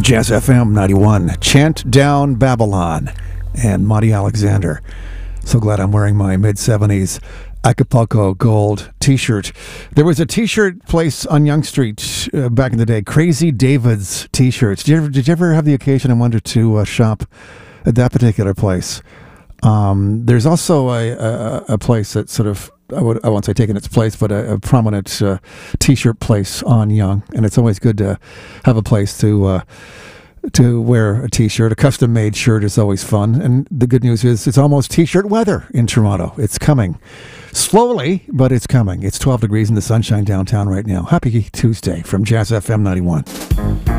Jazz FM 91, Chant Down Babylon, and Monty Alexander. So glad I'm wearing my mid-70s Acapulco Gold t-shirt. There was a t-shirt place on Yonge Street back in the day, Crazy David's t-shirts. Did you ever have the occasion, I wonder, to shop at that particular place? There's also a place that sort of, I won't say taking its place, but a prominent t-shirt place on Yonge, and it's always good to have a place to wear a t-shirt. A custom-made shirt is always fun, and the good news is it's almost t-shirt weather in Toronto. It's coming. Slowly, but it's coming. It's 12 degrees in the sunshine downtown right now. Happy Tuesday from Jazz FM 91.